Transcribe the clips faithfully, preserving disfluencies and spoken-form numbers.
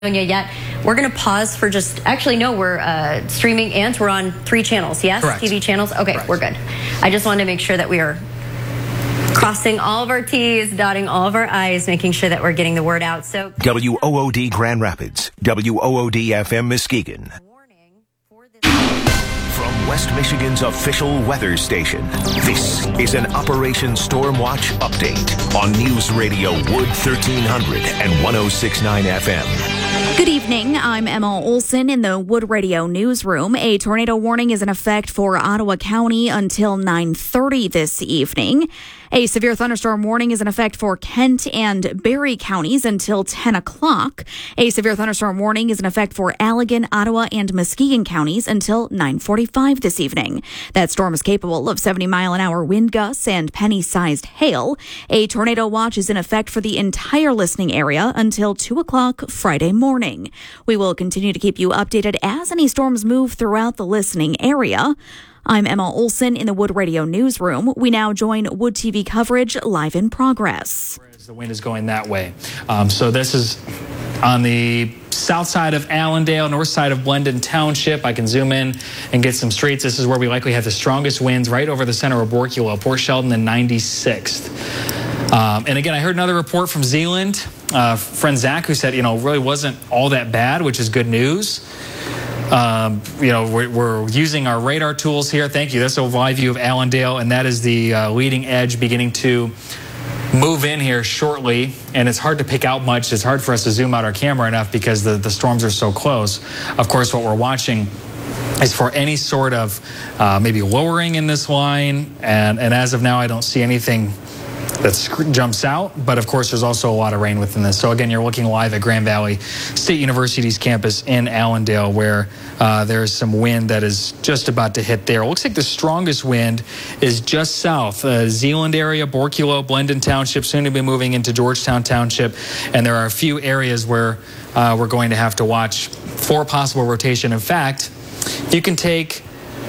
Yet we're going to pause for just actually no we're uh, streaming and we're on three channels. Yes. Correct. T V channels. Okay. Correct. We're good. I just wanted to make sure that we are crossing all of our T's, dotting all of our I's, making sure that we're getting the word out. So W O O D Grand Rapids, W O O D F M Muskegon. From West Michigan's official weather station, this is an Operation Storm Watch update on News Radio Wood thirteen hundred and one oh six point nine F M. Good evening. I'm Emma Olson in the Wood Radio newsroom. A tornado warning is in effect for Ottawa County until nine thirty this evening. A severe thunderstorm warning is in effect for Kent and Barrie counties until ten o'clock. A severe thunderstorm warning is in effect for Allegan, Ottawa, and Muskegon counties until nine forty-five this evening. That storm is capable of seventy mile an hour wind gusts and penny-sized hail. A tornado watch is in effect for the entire listening area until two o'clock Friday morning. We will continue to keep you updated as any storms move throughout the listening area. I'm Emma Olson in the Wood Radio newsroom. We now join Wood T V coverage live in progress. The wind is going that way. Um, so this is on the south side of Allendale, north side of Blendon Township. I can zoom in and get some streets. This is where we likely have the strongest winds, right over the center of Borculo, Port Sheldon and ninety-sixth. Um, and again, I heard another report from Zeeland. Uh, friend Zach, who said, you know, really wasn't all that bad, which is good news. Um, you know, we're, we're using our radar tools here. Thank you. That's a live view of Allendale, and that is the uh, leading edge beginning to move in here shortly. And it's hard to pick out much. It's hard for us to zoom out our camera enough because the, the storms are so close. Of course, what we're watching is for any sort of uh, maybe lowering in this line. And, and as of now, I don't see anything that jumps out, but of course there's also a lot of rain within this. So again, you're looking live at Grand Valley State University's campus in Allendale, where uh, there's some wind that is just about to hit there. It looks like the strongest wind is just south, uh, Zeeland area, Borculo, Blendon Township, soon to be moving into Georgetown Township, and there are a few areas where uh, we're going to have to watch for possible rotation. In fact, you can take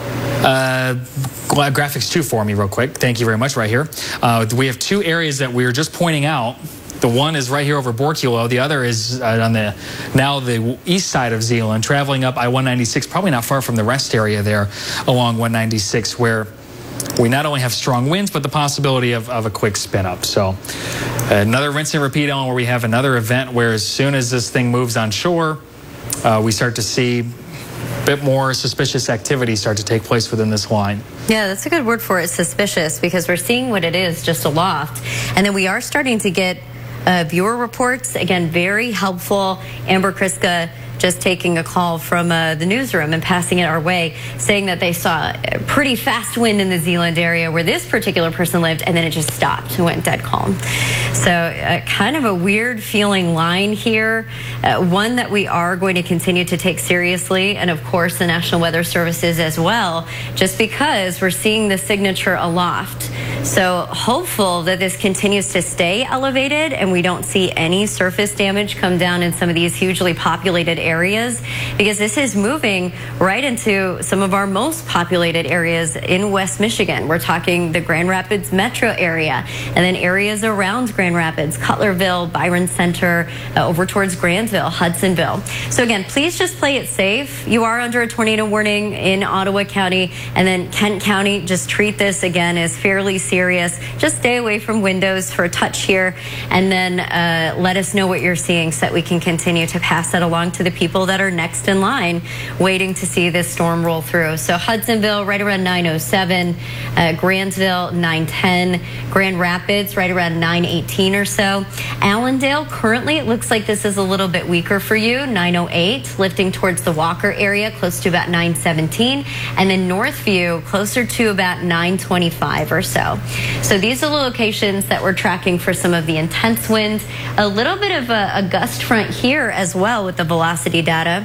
Uh, graphics two for me real quick. Thank you very much. Right here. Uh, we have two areas that we were just pointing out. The one is right here over Borculo. The other is uh, on the now the east side of Zeeland, traveling up I one ninety-six, probably not far from the rest area there along one ninety-six, where we not only have strong winds, but the possibility of, of a quick spin up. So another rinse and repeat on where we have another event where as soon as this thing moves on shore, uh, we start to see bit more suspicious activity start to take place within this line. Yeah, that's a good word for it, suspicious, because we're seeing what it is, just aloft. And then we are starting to get uh, viewer reports. Again, very helpful. Amber Kriska just taking a call from uh, the newsroom and passing it our way, saying that they saw a pretty fast wind in the Zeeland area where this particular person lived, and then it just stopped and went dead calm. So uh, kind of a weird feeling line here, uh, one that we are going to continue to take seriously, and of course the National Weather Services as well, just because we're seeing the signature aloft. So hopeful that this continues to stay elevated and we don't see any surface damage come down in some of these hugely populated areas, because this is moving right into some of our most populated areas in West Michigan. We're talking the Grand Rapids metro area, and then areas around Grand Rapids, Cutlerville, Byron Center, uh, over towards Granville, Hudsonville. So again, please just play it safe. You are under a tornado warning in Ottawa County, and then Kent County. Just treat this again as fairly serious. Just stay away from windows for a touch here, and then uh, let us know what you're seeing so that we can continue to pass that along to the people that are next in line waiting to see this storm roll through. So Hudsonville right around nine oh seven, uh, Granville nine ten, Grand Rapids right around nine eighteen or so. Allendale, currently it looks like this is a little bit weaker for you, nine oh eight, lifting towards the Walker area close to about nine seventeen, and then Northview closer to about nine twenty-five or so. So these are the locations that we're tracking for some of the intense winds. A little bit of a, a gust front here as well with the velocity data.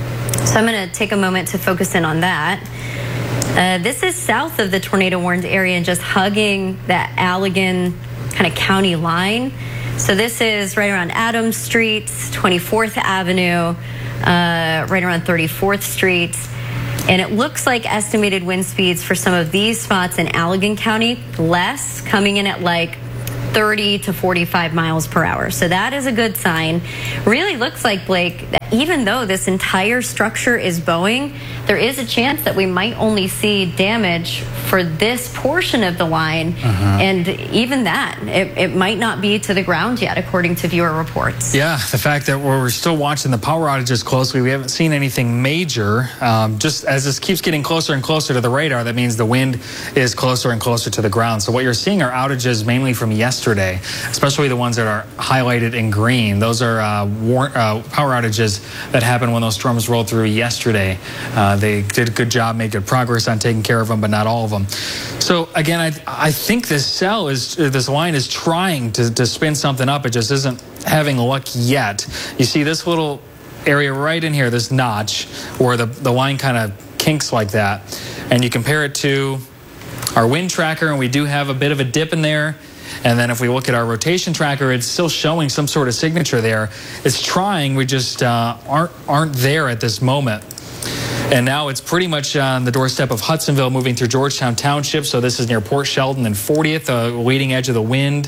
So I'm going to take a moment to focus in on that. Uh, this is south of the tornado warned area and just hugging that Allegan kind of county line. So this is right around Adams Street, twenty-fourth Avenue, uh, right around thirty-fourth Street. And it looks like estimated wind speeds for some of these spots in Allegan County, less, coming in at like thirty to forty-five miles per hour. So that is a good sign. Really looks like, Blake, that even though this entire structure is bowing, there is a chance that we might only see damage for this portion of the line. Uh-huh. And even that, it, it might not be to the ground yet, according to viewer reports. Yeah, the fact that we're still watching the power outages closely, we haven't seen anything major. Um, just as this keeps getting closer and closer to the radar, that means the wind is closer and closer to the ground. So what you're seeing are outages mainly from yesterday, especially the ones that are highlighted in green. Those are uh, war uh, power outages that happened when those storms rolled through yesterday. Uh, they did a good job, made good progress on taking care of them, but not all of them. So again, I, I think this cell is, this line is trying to, to spin something up. It just isn't having luck yet. You see this little area right in here, this notch, where the, the line kind of kinks like that. And you compare it to our wind tracker, and we do have a bit of a dip in there. And then if we look at our rotation tracker, it's still showing some sort of signature there. It's trying, we just uh, aren't, aren't there at this moment. And now it's pretty much on the doorstep of Hudsonville, moving through Georgetown Township. So this is near Port Sheldon and fortieth, the leading edge of the wind.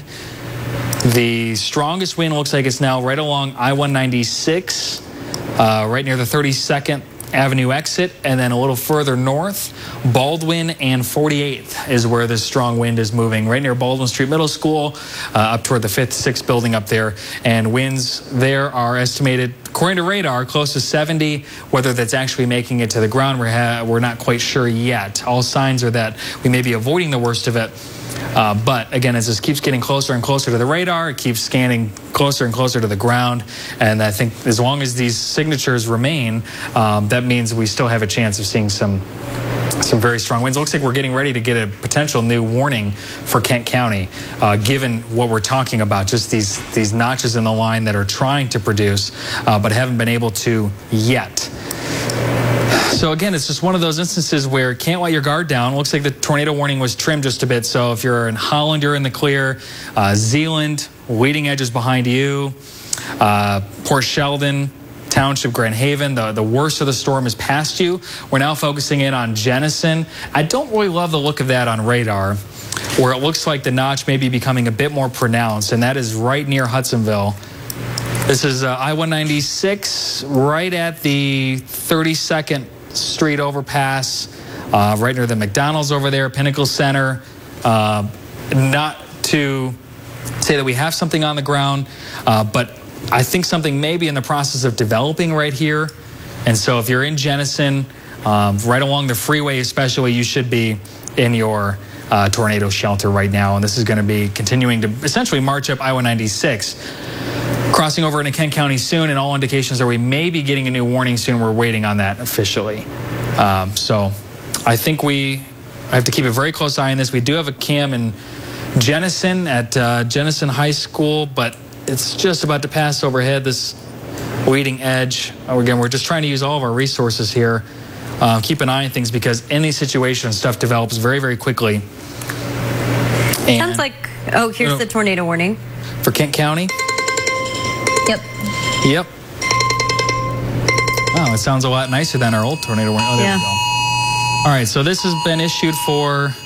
The strongest wind looks like it's now right along I one ninety-six, uh, right near the thirty-second Avenue exit, and then a little further north, Baldwin and forty-eighth is where this strong wind is moving, right near Baldwin Street Middle School, uh, up toward the fifth, sixth building up there. And winds there are estimated, according to radar, close to seventy. Whether that's actually making it to the ground, we're, ha we're not quite sure yet. All signs are that we may be avoiding the worst of it. Uh, but again, as this keeps getting closer and closer to the radar, it keeps scanning closer and closer to the ground. And I think as long as these signatures remain, um, that means we still have a chance of seeing some some very strong winds. It looks like we're getting ready to get a potential new warning for Kent County, uh, given what we're talking about, just these, these notches in the line that are trying to produce, uh, but haven't been able to yet. So again, it's just one of those instances where can't let your guard down. Looks like the tornado warning was trimmed just a bit. So if you're in Holland, you're in the clear. Uh, Zeeland, leading edges behind you. Uh, Port Sheldon, Township, Grand Haven, the, the worst of the storm is past you. We're now focusing in on Jenison. I don't really love the look of that on radar, where it looks like the notch may be becoming a bit more pronounced, and that is right near Hudsonville. This is uh, I one ninety-six, right at the thirty-second Street overpass, uh, right near the McDonald's over there, Pinnacle Center. Uh, not to say that we have something on the ground, uh, but I think something may be in the process of developing right here. And so if you're in Jenison, um, right along the freeway especially, you should be in your uh, tornado shelter right now. And this is going to be continuing to essentially march up I one ninety-six. Crossing over into Kent County soon, and all indications are we may be getting a new warning soon. We're waiting on that officially. Um, so I think we have to keep a very close eye on this. We do have a cam in Jenison at uh, Jenison High School, but it's just about to pass overhead, this leading edge. Again, we're just trying to use all of our resources here. Uh, keep an eye on things, because in these situations, stuff develops very, very quickly. And sounds like, oh, here's uh, the tornado warning. For Kent County? Yep. Yep. Oh, it sounds a lot nicer than our old tornado warning. Oh, there yeah. we go. All right, so this has been issued for